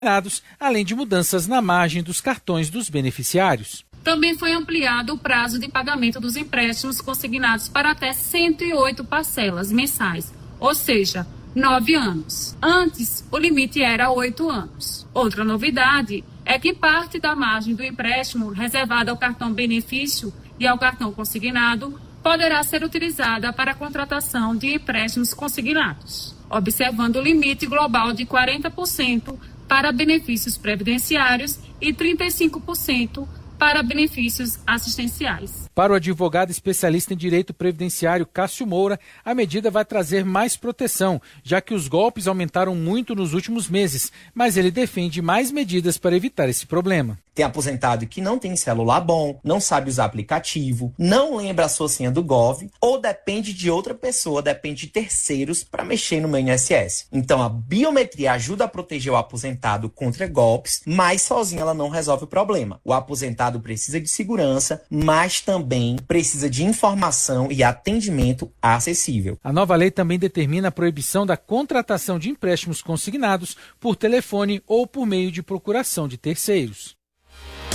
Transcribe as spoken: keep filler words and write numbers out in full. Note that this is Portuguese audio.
além de mudanças na margem dos cartões dos beneficiários. Também foi ampliado o prazo de pagamento dos empréstimos consignados para até cento e oito parcelas mensais, ou seja, nove anos. Antes, o limite era oito anos. Outra novidade é que parte da margem do empréstimo reservada ao cartão benefício e ao cartão consignado poderá ser utilizada para a contratação de empréstimos consignados, observando o limite global de quarenta por cento para benefícios previdenciários e trinta e cinco por cento para benefícios assistenciais. Para o advogado especialista em direito previdenciário Cássio Moura, a medida vai trazer mais proteção, já que os golpes aumentaram muito nos últimos meses, mas ele defende mais medidas para evitar esse problema. Tem aposentado que não tem celular bom, não sabe usar aplicativo, não lembra a sua senha do Gov ou depende de outra pessoa, depende de terceiros para mexer no meu I N S S. Então a biometria ajuda a proteger o aposentado contra golpes, mas sozinha ela não resolve o problema. O aposentado precisa de segurança, mas também precisa de informação e atendimento acessível. A nova lei também determina a proibição da contratação de empréstimos consignados por telefone ou por meio de procuração de terceiros.